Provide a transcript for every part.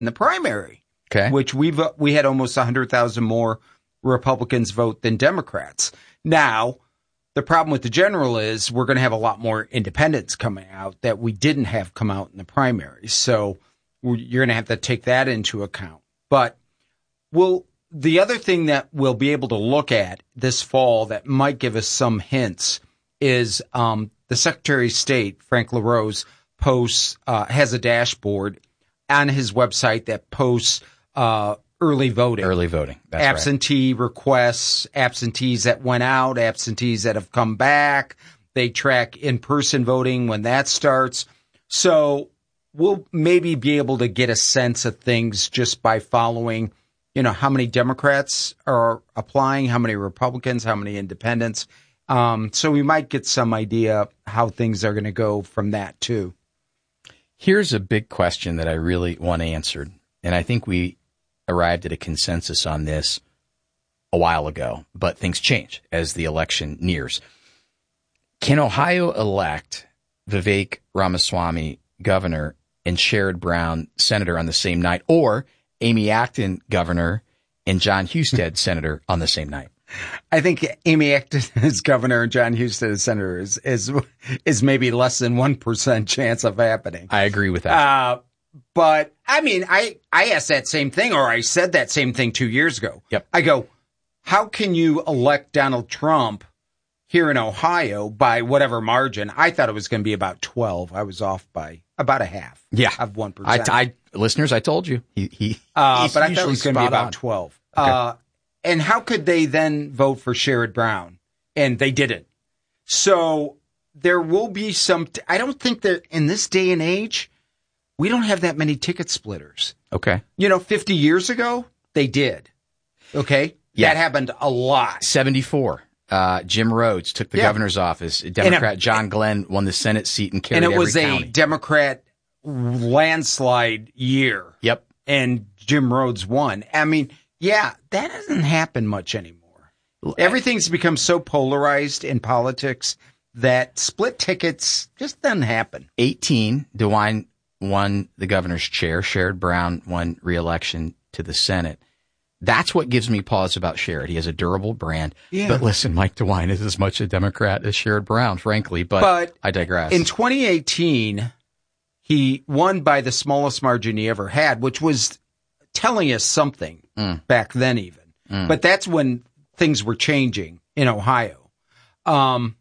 in the primary. Okay. Which we had almost 100,000 more Republicans vote than Democrats. Now, the problem with the general is we're going to have a lot more independents coming out that we didn't have come out in the primary. So you're going to have to take that into account. But the other thing that we'll be able to look at this fall that might give us some hints is the Secretary of State, Frank LaRose, has a dashboard on his website that posts early voting. Early voting. That's absentee requests, absentees that went out, absentees that have come back. They track in-person voting when that starts. So we'll maybe be able to get a sense of things just by following, how many Democrats are applying, how many Republicans, how many independents. So we might get some idea how things are going to go from that too. Here's a big question that I really want answered, and I think we arrived at a consensus on this a while ago, but things change as the election nears. Can Ohio elect Vivek Ramaswamy governor and Sherrod Brown senator on the same night, or Amy Acton governor and John Husted senator on the same night? I think Amy Acton as governor and John Husted as senator is maybe less than 1% chance of happening. I agree with that. But I mean, I asked that same thing, or I said that same thing 2 years ago. Yep. I go, how can you elect Donald Trump here in Ohio by whatever margin? I thought it was going to be about 12. I was off by about a half. Yeah. Of 1%. Listeners, I told you. But I thought it was going to be about 12. Okay. And how could they then vote for Sherrod Brown? And they didn't. So there will be I don't think that in this day and age, we don't have that many ticket splitters. Okay. 50 years ago, they did. Okay? Yeah. That happened a lot. 74. Jim Rhodes took the governor's office. Democrat John Glenn won the Senate seat and carried every county. And it was a Democrat landslide year. Yep. And Jim Rhodes won. I mean, yeah, that doesn't happen much anymore. Everything's become so polarized in politics that split tickets just doesn't happen. 18, DeWine won the governor's chair. Sherrod Brown won re-election to the Senate. That's what gives me pause about Sherrod. He has a durable brand. Yeah. But listen, Mike DeWine is as much a Democrat as Sherrod Brown, frankly. But I digress. In 2018, he won by the smallest margin he ever had, which was telling us something back then even. But that's when things were changing in Ohio. And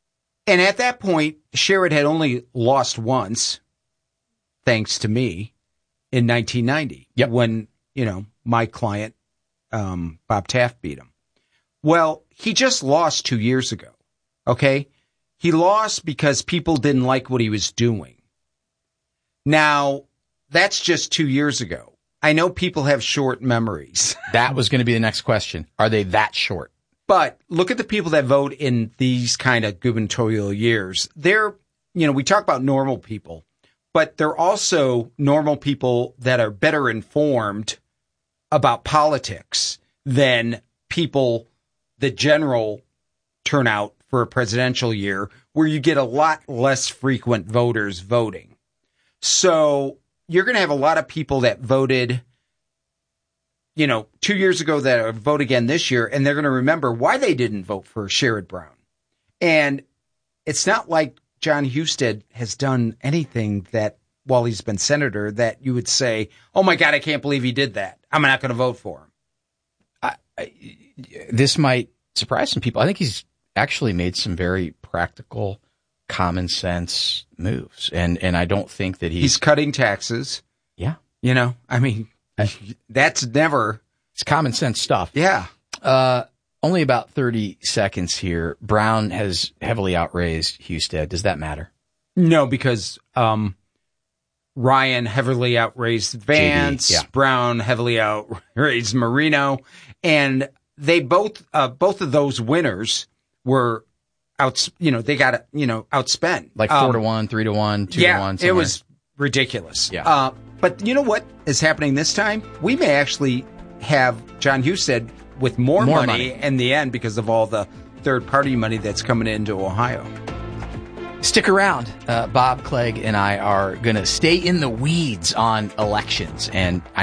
at that point, Sherrod had only lost once, thanks to me, in 1990. Yep. When, my client, Bob Taft, beat him. Well, he just lost 2 years ago. Okay? He lost because people didn't like what he was doing. Now, that's just 2 years ago. I know people have short memories. That was going to be the next question. Are they that short? But look at the people that vote in these kind of gubernatorial years. They're, we talk about normal people, but they're also normal people that are better informed about politics than people, the general turnout for a presidential year, where you get a lot less frequent voters voting. So you're going to have a lot of people that voted, 2 years ago that vote again this year, and they're going to remember why they didn't vote for Sherrod Brown. And it's not like John Husted has done anything that, while he's been senator, that you would say, oh my God, I can't believe he did that. I'm not going to vote for him. This might surprise some people. I think he's actually made some very practical, common sense moves. And I don't think that he's cutting taxes. Yeah. That's never. It's common sense stuff. Yeah. Only about 30 seconds here. Brown has heavily outraised Husted. Does that matter? No, because Ryan heavily outraised Vance. JD, yeah. Brown heavily outraised Marino. And they both of those winners were they got, outspent. Like 4-1, 3-1, 2-1. Yeah, it was ridiculous. Yeah. But you know what is happening this time? We may actually have John Husted with more money in the end because of all the third-party money that's coming into Ohio. Stick around. Bob Clegg and I are going to stay in the weeds on elections, and